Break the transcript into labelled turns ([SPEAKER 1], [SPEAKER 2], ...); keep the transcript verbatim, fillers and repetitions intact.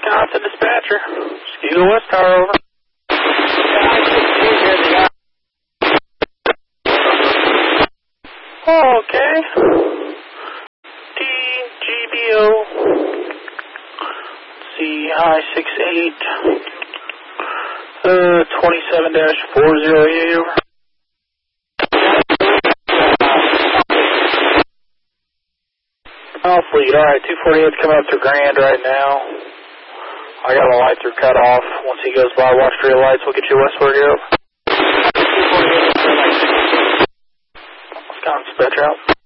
[SPEAKER 1] Wisconsin dispatcher. Scuba West Tower, over. Okay. T G B O. Let's see, I six eight. Uh, twenty-seven dash four zero eight, over. Oh, fleet. All right, two forty-eight's coming up through Grand right now. I got a light through cut off. Once he goes by, watch for your lights. We'll get you westward here. Wisconsin dispatcher out.